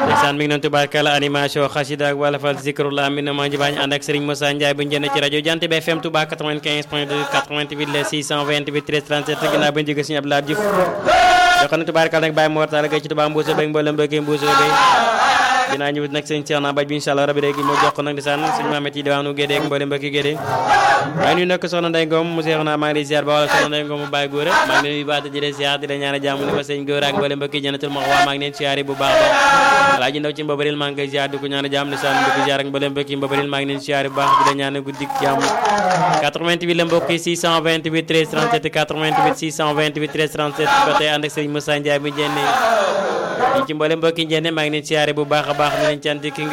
ndeysaan mi ngi noonu tubaarkalla animation xasida ak wala fal zikrullah mi na ma jibañ ànd ak Serigne Moussa Ndiaye bu njënd ci rajo Jant bi FM Touba 95.2 88 le 628 13 37 ginnaaw ba ñu jóge Serigne Abdoulaye Diouf yoo xam ne tubaarkalla nag Baye Mor Talla Gaye ci Touba Mbuuso Bay mboolem bëgg Mbuuso Bay dinaa ñëw nag sëñ Cheikh na baj bi inshallah rabbi léegi moo jox ko nag ndeysaan sëñ Mamet yi diwaanu Gédé ak mboolem mbokki Gédé waaye nuyu nag soxna Ndeye Ngom mu Cheikh na maa ngi lay ziar ba wala soxna Ndeye Ngom mu Baye Góora maa ngi leen di baata di leen ziar di leen ñaan jàmm ni ma sëñ Góora ak mboolem mbokki Jannatul Maxwa maa ngi leen ziar bu baax baax Alaaji Ndaw ci Mbabaril maa ngi koy ziar di ko ñaan jàmm ndeysaan di ko ziar ak mboolem mbokki Mbabaril maa ngi leen ziar bu baax di leen ñaan guddi jàmm 88 la mbokki 628 13 37 88 628 13 37 ba tey ànd ak sëñ Moussa Ndiaye bu njenne ci mboolem mbokki njenne maa ngi leen ziar bu baax a baax ñu leen cant